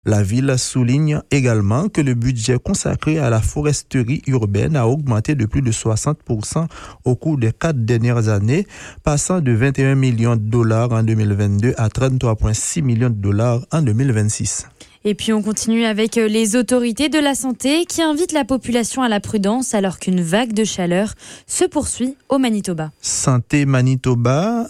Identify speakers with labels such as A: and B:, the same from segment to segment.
A: La ville souligne également que le budget consacré à la foresterie urbaine a augmenté de plus de 60% au cours des 4 dernières années, passant de 21 millions de dollars en 2022 à 33,6 millions de dollars en 2026.
B: Et puis on continue avec les autorités de la santé qui invitent la population à la prudence alors qu'une vague de chaleur se poursuit au Manitoba.
A: Santé Manitoba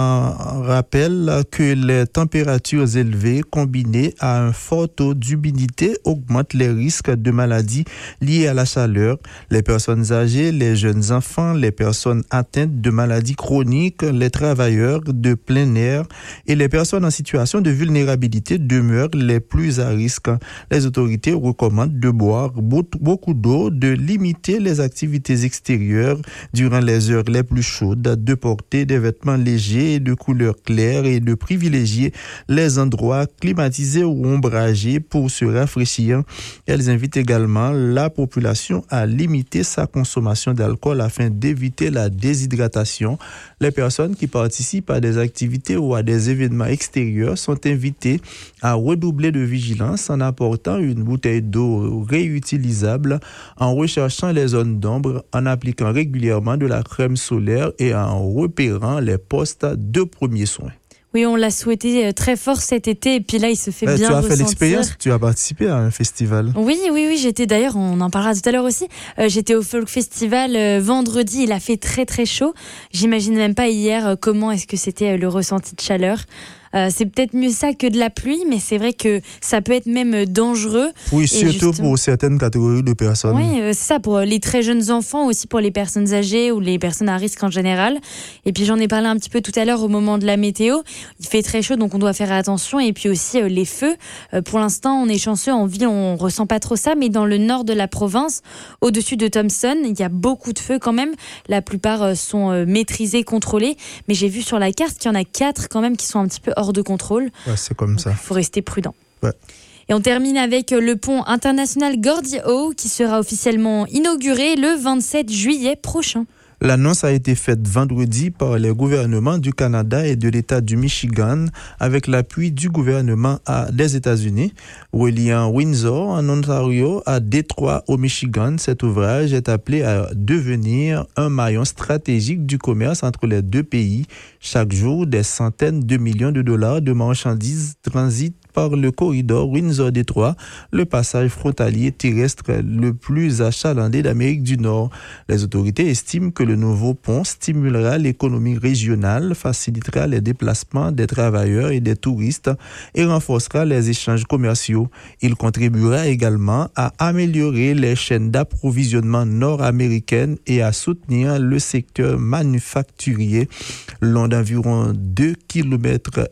A: rappelle que les températures élevées combinées à un fort taux d'humidité augmentent les risques de maladies liées à la chaleur. Les personnes âgées, les jeunes enfants, les personnes atteintes de maladies chroniques, les travailleurs de plein air et les personnes en situation de vulnérabilité demeurent les plus à risque. Les autorités recommandent de boire beaucoup d'eau, de limiter les activités extérieures durant les heures les plus chaudes, de porter des vêtements légers et de couleur claire et de privilégier les endroits climatisés ou ombragés pour se rafraîchir. Elles invitent également la population à limiter sa consommation d'alcool afin d'éviter la déshydratation. Les personnes qui participent à des activités ou à des événements extérieurs sont invitées à redoubler de vigilance en apportant une bouteille d'eau réutilisable, en recherchant les zones d'ombre, en appliquant régulièrement de la crème solaire et en repérant les postes de premiers soins.
B: Oui, on l'a souhaité très fort cet été et puis là, il se fait bien ressentir.
A: Tu as fait l'expérience, tu as participé à un festival.
B: Oui, j'étais d'ailleurs, on en parlera tout à l'heure aussi, j'étais au Folk Festival vendredi, il a fait très très chaud. J'imagine même pas hier comment est-ce que c'était le ressenti de chaleur. C'est peut-être mieux ça que de la pluie, mais c'est vrai que ça peut être même dangereux.
A: Oui, surtout pour certaines catégories de personnes.
B: Oui, c'est ça, pour les très jeunes enfants, aussi pour les personnes âgées ou les personnes à risque en général. Et puis j'en ai parlé un petit peu tout à l'heure au moment de la météo. Il fait très chaud, donc on doit faire attention. Et puis aussi les feux. Pour l'instant, on est chanceux, en ville, on ressent pas trop ça, mais dans le nord de la province, au-dessus de Thompson, il y a beaucoup de feux quand même. La plupart sont maîtrisés, contrôlés. Mais j'ai vu sur la carte qu'il y en a 4 quand même qui sont un petit peu hors de contrôle.
A: Ouais, c'est comme ça.
B: Il faut rester prudent.
A: Ouais.
B: Et on termine avec le pont international Gordie Howe qui sera officiellement inauguré le 27 juillet prochain.
A: L'annonce a été faite vendredi par les gouvernements du Canada et de l'État du Michigan avec l'appui du gouvernement des États-Unis. Reliant Windsor en Ontario à Détroit au Michigan, cet ouvrage est appelé à devenir un maillon stratégique du commerce entre les deux pays. Chaque jour, des centaines de millions de dollars de marchandises transitent par le corridor Windsor-Détroit, le passage frontalier terrestre le plus achalandé d'Amérique du Nord. Les autorités estiment que le nouveau pont stimulera l'économie régionale, facilitera les déplacements des travailleurs et des touristes et renforcera les échanges commerciaux. Il contribuera également à améliorer les chaînes d'approvisionnement nord-américaines et à soutenir le secteur manufacturier. Long d'environ 2,5 km,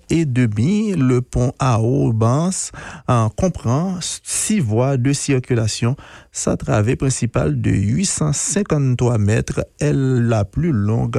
A: le pont Howe comprend 6 voies de circulation. Sa travée principale de 853 mètres est la plus longue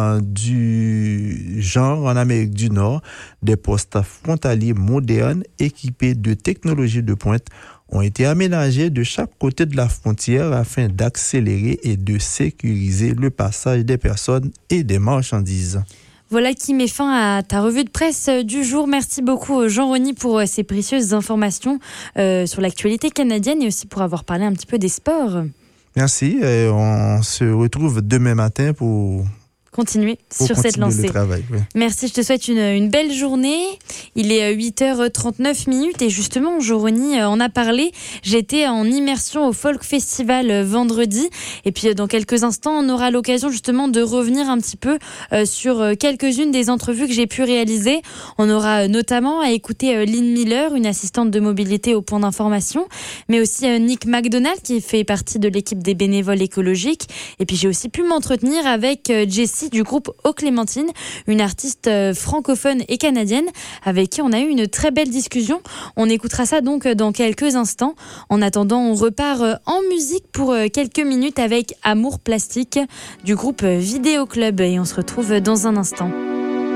A: du genre en Amérique du Nord. Des postes frontaliers modernes équipés de technologies de pointe ont été aménagés de chaque côté de la frontière afin d'accélérer et de sécuriser le passage des personnes et des marchandises.
B: Voilà qui met fin à ta revue de presse du jour. Merci beaucoup Jean-Rony pour ces précieuses informations sur l'actualité canadienne et aussi pour avoir parlé un petit peu des sports.
A: Merci. Et on se retrouve demain matin pour
B: continuer sur cette lancée.
A: Oui.
B: Merci, je te souhaite une belle journée. Il est 8h39 et justement, Jean-Rony en a parlé. J'étais en immersion au Folk Festival vendredi et puis dans quelques instants, on aura l'occasion justement de revenir un petit peu sur quelques-unes des entrevues que j'ai pu réaliser. On aura notamment à écouter Lynn Miller, une assistante de mobilité au point d'information, mais aussi Nick McDonald qui fait partie de l'équipe des bénévoles écologiques. Et puis j'ai aussi pu m'entretenir avec Jessie du groupe Eau Clémentine, une artiste francophone et canadienne avec qui on a eu une très belle discussion. On écoutera ça donc dans quelques instants. En attendant, on repart en musique pour quelques minutes avec Amour Plastique du groupe Vidéo Club et on se retrouve dans un instant.